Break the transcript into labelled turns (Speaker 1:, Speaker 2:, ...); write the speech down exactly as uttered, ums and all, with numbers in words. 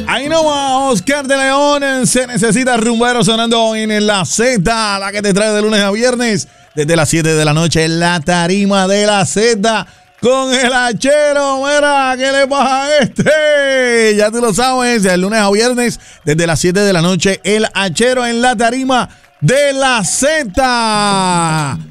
Speaker 1: Ahí no va Oscar de León, se necesita rumbero sonando en la Z, la que te trae de lunes a viernes, desde las siete de la noche en la tarima de la Z, con el hachero. Mira, ¿qué le pasa a este? Ya tú lo sabes, de lunes a viernes, desde las siete de la noche, el hachero en la tarima de la Z.